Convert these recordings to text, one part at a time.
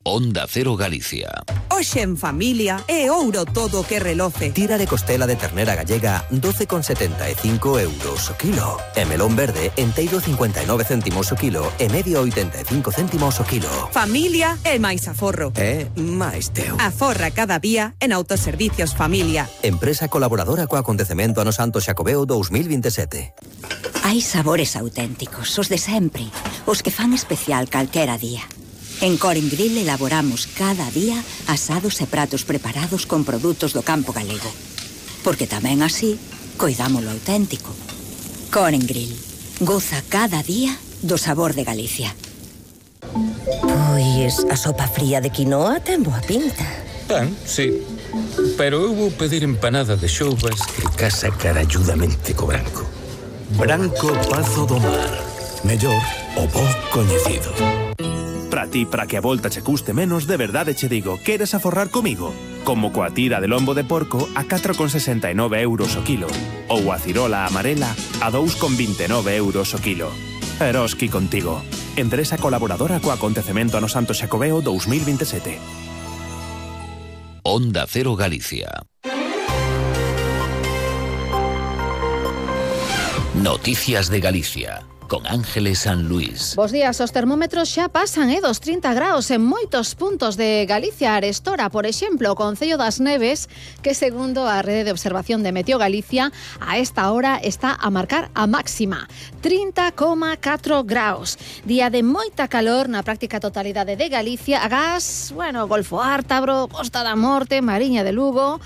Onda Cero Galicia. Hoxe en familia é ouro todo o que reloce. Tira de costela de ternera gallega 12,75 euros o kilo. E melón verde enteiro 59 céntimos o kilo e medio 85 céntimos o kilo. Familia é máis aforro. É máis teu. Aforra cada día en Autoservicios Familia. Empresa colaboradora co acontecemento Ano Santo Xacobeo 2027. Hai sabores auténticos, os de sempre, os que fan especial calquera día. En Coren Grill elaboramos cada día asados e pratos preparados con produtos do campo galego. Porque tamén así, coidamos lo auténtico. Coren Grill. Goza cada día do sabor de Galicia. Pois a sopa fría de quinoa ten boa pinta. Ben, sí. Pero eu vou pedir empanada de xoubas que casa caralludamente co branco. Branco Pazo do Mar. Mellor o bo coñecido. Para ti, para que a volta che custe menos, de verdade che digo, queres aforrar comigo? Como coa tira de lombo de porco a 4,69 euros o kilo. Ou a cirola amarela a 2,29 euros o kilo. Eroski contigo. Empresa colaboradora co acontecemento Ano Santo Xacobeo 2027. Onda Cero Galicia. Noticias de Galicia, con Ángeles San Luis. Bos días, os termómetros xa pasan dos 30 graus en moitos puntos de Galicia. Arestora, por exemplo, o Concello das Neves, que segundo a Rede de Observación de Meteo Galicia, a esta hora está a marcar a máxima, 30,4 graus. Día de moita calor na práctica totalidade de Galicia, agás, Golfo Ártabro, Costa da Morte, Mariña de Lugo.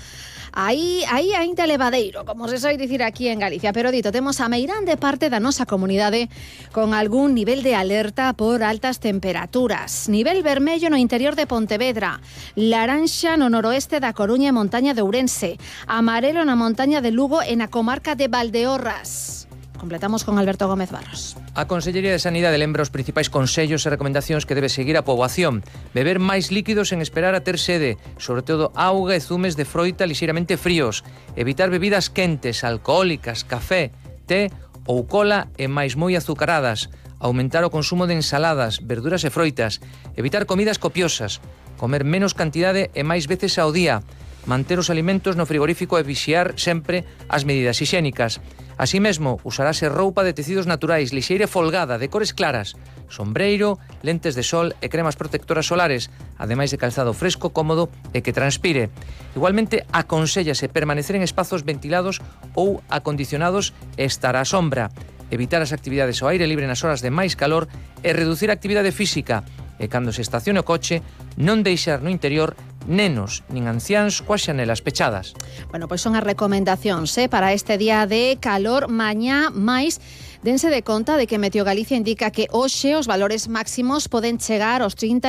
Aí ainda levadeiro, como se soe dicir aquí en Galicia. Pero dito, temos a meirande parte da nosa comunidade con algún nivel de alerta por altas temperaturas. Nivel vermello no interior de Pontevedra, laranxa no noroeste da Coruña e montaña de Ourense, amarelo na montaña de Lugo e na comarca de Valdeorras. Completamos con Alberto Gómez Barros. A Consellería de Sanidade lembra os principais consellos e recomendacións que debe seguir a poboación. Beber máis líquidos sen esperar a ter sede, sobre todo auga e zumes de froita lixeiramente fríos. Evitar bebidas quentes, alcohólicas, café, té ou cola e máis moi azucaradas. Aumentar o consumo de ensaladas, verduras e froitas. Evitar comidas copiosas. Comer menos cantidade e máis veces ao día. Manter os alimentos no frigorífico e vixiar sempre as medidas hixiénicas. Así mesmo, usarase roupa de tecidos naturais, lixeira e folgada, de cores claras, sombreiro, lentes de sol e cremas protectoras solares, ademais de calzado fresco, cómodo e que transpire. Igualmente, aconsellase permanecer en espazos ventilados ou acondicionados e estar á sombra, evitar as actividades ao aire libre nas horas de máis calor e reducir a actividade física, e cando se estacione o coche, non deixar no interior nenos nin anciáns coas xanelas pechadas. Pois son as recomendacións para este día de calor. Mañá máis, dense de conta de que Meteo Galicia indica que hoxe os valores máximos poden chegar aos 30,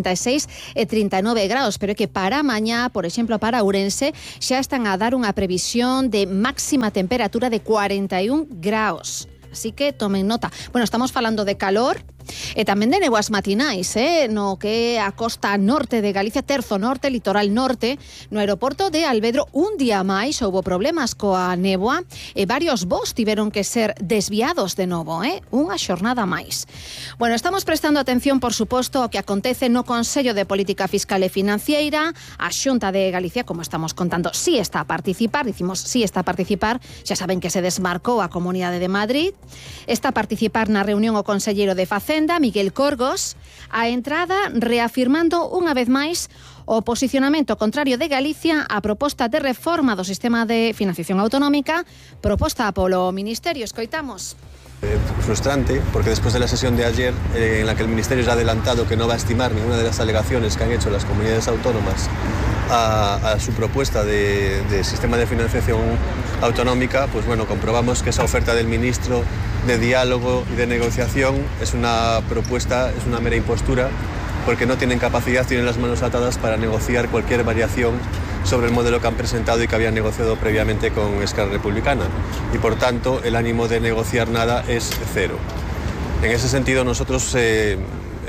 36 e 39 graus, pero que para mañá, por exemplo, para Ourense, xa están a dar unha previsión de máxima temperatura de 41 graus. Así que tomen nota. Estamos falando de calor e tamén de nevoas matinais, no que é a costa norte de Galicia, terzo norte, litoral norte. No aeroporto de Alvedro un día máis houbo problemas coa néboa e varios voos tiveron que ser desviados de novo, unha xornada máis. Estamos prestando atención, por suposto, ao que acontece no Consello de Política Fiscal e Financiera. A Xunta de Galicia, como estamos contando, sí está a participar, xa saben que se desmarcou a Comunidade de Madrid. Está a participar na reunión o conselleiro de Facenda, Miguel Corgos, a entrada reafirmando unha vez máis o posicionamento contrario de Galicia á proposta de reforma do sistema de financiación autonómica proposta polo Ministerio. Escoitamos. Frustrante, porque después de la sesión de ayer, en la que el Ministerio ya ha adelantado que no va a estimar ninguna de las alegaciones que han hecho las comunidades autónomas a su propuesta de sistema de financiación autonómica, comprobamos que esa oferta del ministro de diálogo y de negociación es una propuesta, es una mera impostura, porque no tienen capacidad, tienen las manos atadas para negociar cualquier variación sobre el modelo que han presentado y que habían negociado previamente con Esquerra Republicana. Y por tanto, el ánimo de negociar nada es cero. En ese sentido, nosotros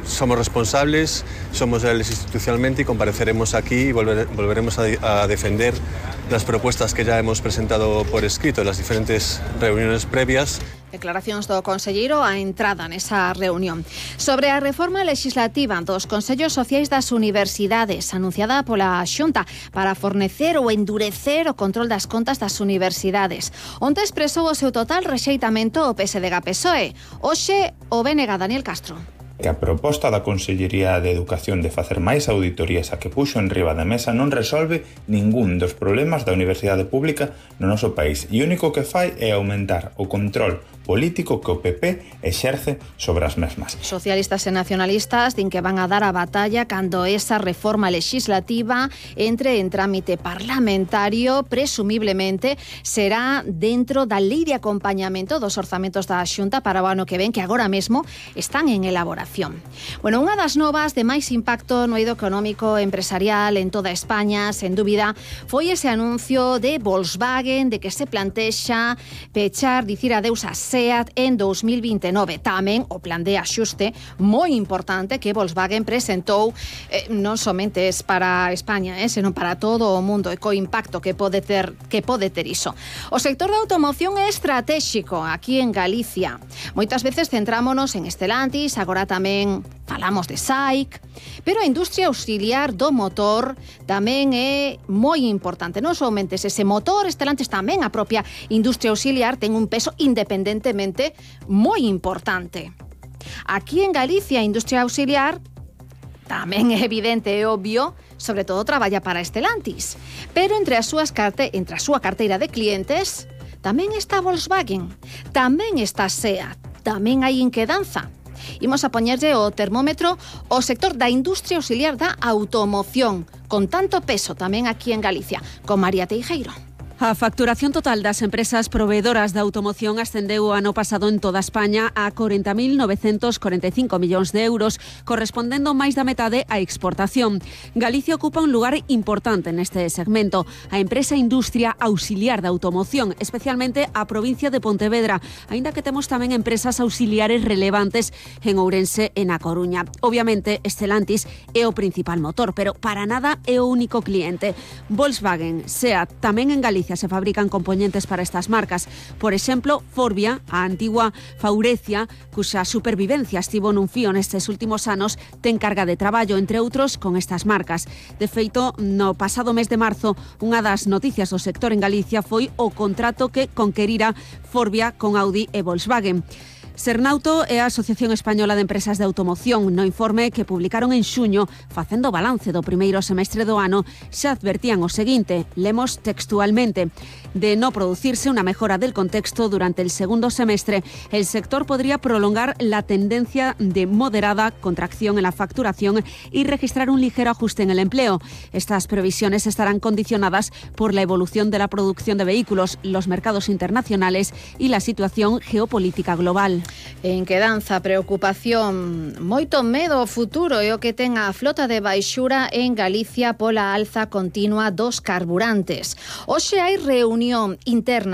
somos responsables, somos leales institucionalmente y compareceremos aquí y volveremos a defender las propuestas que ya hemos presentado por escrito en las diferentes reuniones previas. Declaracións do conselleiro á entrada nesa reunión. Sobre a reforma legislativa dos Consellos Sociais das Universidades anunciada pola Xunta para fornecer ou endurecer o control das contas das universidades. Onte expresou o seu total rexeitamento o PSDG-PSOE. Hoxe o BNG Daniel Castro. Que a proposta da Consellería de Educación de facer máis auditorías a que puxo en riba da mesa non resolve ningún dos problemas da universidade pública no noso país e o único que fai é aumentar o control político que o PP exerce sobre as mesmas. Socialistas e nacionalistas din que van a dar a batalla cando esa reforma legislativa entre en trámite parlamentario, presumiblemente será dentro da lei de acompañamento dos orzamentos da Xunta para o ano que ven, que agora mesmo están en elaboración. Bueno, unha das novas de máis impacto no eido económico empresarial en toda España, sen dúbida, foi ese anuncio de Volkswagen de que se plantexa pechar, dicir adeus a SEAT en 2029. Tamén o plan de axuste moi importante que Volkswagen presentou non somente es para España, senón para todo o mundo e co impacto que pode ter iso. O sector da automoción é estratégico aquí en Galicia. Moitas veces centrámonos en Stellantis, agora tamén falamos de SAIC, pero a industria auxiliar do motor tamén é moi importante. Non somente ese motor, Stellantis, tamén a propia industria auxiliar ten un peso independentemente moi importante. Aquí en Galicia, a industria auxiliar tamén é evidente e obvio, sobre todo traballa para Stellantis. Pero entre a súa carteira de clientes tamén está Volkswagen, tamén está SEAT, tamén hai inquedanza. Imos a poñerlle o termómetro ao sector da industria auxiliar da automoción, con tanto peso tamén aquí en Galicia, con María Teijeiro. A facturación total das empresas proveedoras de automoción ascendeu o ano pasado en toda España a 40.945 millóns de euros, correspondendo máis da metade á exportación. Galicia ocupa un lugar importante neste segmento. A empresa Industria Auxiliar de Automoción, especialmente a provincia de Pontevedra, aínda que temos tamén empresas auxiliares relevantes en Ourense e na Coruña. Obviamente, Stellantis é o principal motor, pero para nada é o único cliente. Volkswagen, SEAT, tamén en Galicia se fabrican componentes para estas marcas. Por exemplo, Forvia, a antigua Faurecia, cuxa supervivencia estivo nun fío nestes últimos anos, ten carga de traballo, entre outros, con estas marcas. De feito, no pasado mes de marzo, unha das noticias do sector en Galicia foi o contrato que conquerira Forvia con Audi e Volkswagen. Sernauto é a Asociación Española de Empresas de Automoción. No informe que publicaron en xuño, facendo balance do primeiro semestre do ano, xa advertían o seguinte, lemos textualmente: de no producirse una mejora del contexto durante el segundo semestre, el sector podría prolongar la tendencia de moderada contracción en la facturación y registrar un ligero ajuste en el empleo. Estas previsiones estarán condicionadas por la evolución de la producción de vehículos, los mercados internacionales y la situación geopolítica global. En quedanza, preocupación, moito medo ao futuro é o que ten a flota de baixura en Galicia pola alza continua dos carburantes. Hoxe hai reunión interna